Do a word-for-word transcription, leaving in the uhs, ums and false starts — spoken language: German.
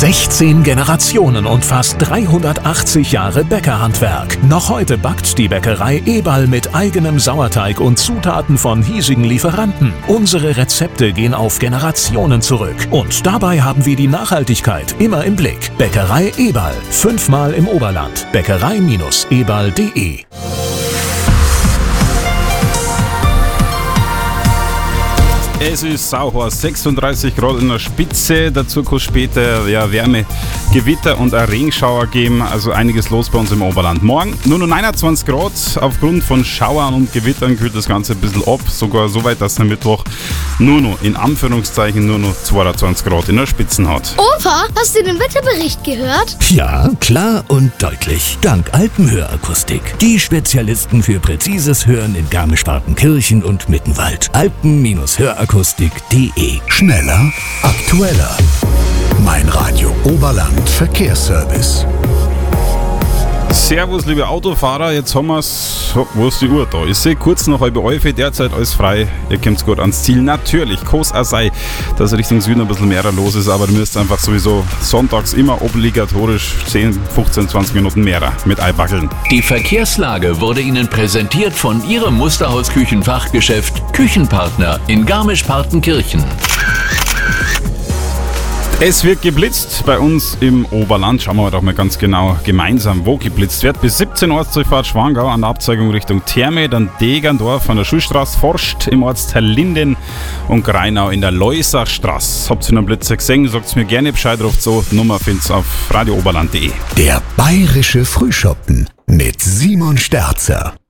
sechzehn Generationen und fast dreihundertachtzig Jahre Bäckerhandwerk. Noch heute backt die Bäckerei Eberl mit eigenem Sauerteig und Zutaten von hiesigen Lieferanten. Unsere Rezepte gehen auf Generationen zurück. Und dabei haben wir die Nachhaltigkeit immer im Blick. Bäckerei Eberl. Fünfmal im Oberland. Bäckerei Eberl punkt de. Es ist sauheiß, sechsunddreißig Grad in der Spitze, dazu kann es später ja, Wärme, Gewitter und ein Regenschauer geben, also einiges los bei uns im Oberland. Morgen nur noch neunundzwanzig Grad, aufgrund von Schauern und Gewittern kühlt das Ganze ein bisschen ab, sogar so weit, dass der Mittwoch nur noch, in Anführungszeichen, nur noch zweiundzwanzig Grad in der Spitze hat. Opa, hast du den Wetterbericht gehört? Ja, klar und deutlich. Dank Alpenhörakustik. Die Spezialisten für präzises Hören in Garmisch-Partenkirchen und Mittenwald. Alpen-Hörakustik. Akustik punkt de. Schneller, aktueller. Mein Radio Oberland Verkehrsservice. Servus, liebe Autofahrer, jetzt haben wir es. Wo ist die Uhr da? Ich sehe kurz nach halb elf, derzeit alles frei. Ihr kommt gut ans Ziel. Natürlich, kann es auch sein, dass Richtung Süden ein bisschen mehr los ist, aber du müsst einfach sowieso sonntags immer obligatorisch zehn, fünfzehn, zwanzig Minuten mehr mit einbackeln. Die Verkehrslage wurde Ihnen präsentiert von Ihrem Musterhaus-Küchenfachgeschäft Küchenpartner in Garmisch-Partenkirchen. Es wird geblitzt bei uns im Oberland. Schauen wir heute auch mal ganz genau gemeinsam, wo geblitzt wird. Bis siebzehn Uhr Ortsdurchfahrt Schwangau an der Abzweigung Richtung Therme, dann Degerndorf an der Schulstraße, Forst im Ortsteil Linden und Greinau in der Leusachstraße. Habt ihr noch Blitzer gesehen? Sagt mir gerne Bescheid, ruft so. Die Nummer findet's auf radio oberland punkt de. Der bayerische Frühschoppen mit Simon Sterzer.